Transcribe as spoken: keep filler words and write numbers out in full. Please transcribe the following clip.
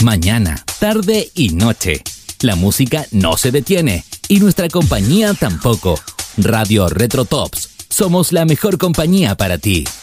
mañana, tarde y noche. La música no se detiene y nuestra compañía tampoco. Radio Retro Tops. Somos la mejor compañía para ti.